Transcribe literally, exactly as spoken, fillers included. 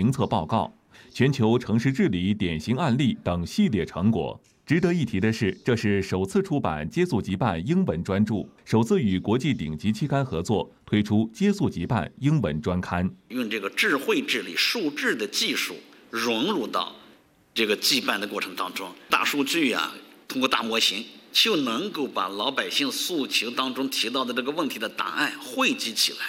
评测报告、全球城市治理典型案例等系列成果。值得一提的是，这是首次出版接速即办英文专著，首次与国际顶级期刊合作推出接速即办英文专刊， 用这个智慧治理、数字的技术融入到这个即办的过程当中，大数据啊，通过大模型就能够把老百姓诉求当中提到的这个问题的答案汇集起来，